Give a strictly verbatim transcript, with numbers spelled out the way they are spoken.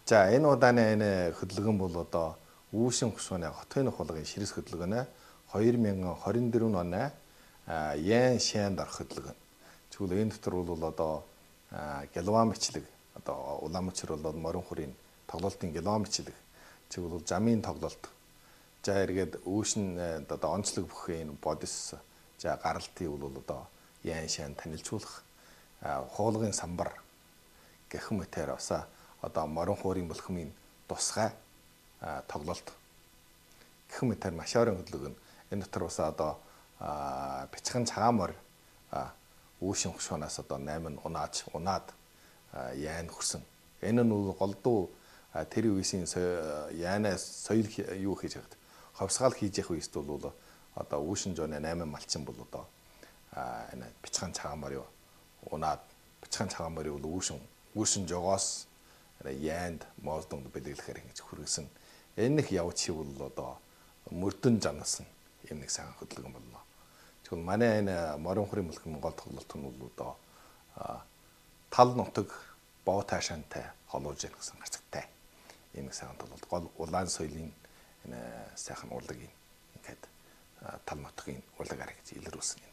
За энэ удааны энэ хөдөлгөөн бол одоо Үүшин хушууны хотын хулгын ширэс хөдөлгөөнөө хоёр мянган хорин дөрвөн оны ян шанд орох хөдөлгөөн. Тэгвэл энэ дотор бол одоо гэлван бичлэг одоо Улаанбаатар бол морин хүрийн тоглолтын гэлван бичлэг. Тэгвэл бол замын тоглолт. За эргээд Үүшин одоо онцлог бүхэн бодис за гаралтыг бол одоо ян шанд танилцуулах хуулгын самбар гэх мэтээр баса одоо морин хуурийн бүлхмийн тусгай тоглолт гэх мэтээр маш орон хөдөлгөөн. Энэ дотор бас одоо бяцхан цагаан морь Үүшин хушуунаас одоо найман унааж унаад яан хүрсэн. Энэ нь голдуу тэр үеийн яанаас соёл юу хийж хагад ховсгаал хийж явах үест бол одоо Үүшин жооны найман малчин бол одоо энэ бяцхан цагаан морь унаад бяцхан цагаан морь бол Үүшин Үүшин жогоос яанд моолдонд бэлэглэхээр ингэж хүргэсэн. Энэ их явж бол одоо мөрдөн жанасан юм нэг сайн хөдөлгөөн боллоо. Тэгвэл манай энэ морин хүрийн бүлгийн гол тоглолт нь бол одоо тал нутаг боо таашаантай холуулж яах гэсэн гарцтай. Ийм нэг сайн тоглолт гол улаан соёлын энэ сайхан урлагийн ингээд тал нутгийн урлаг арга гэж илрүүлсэн.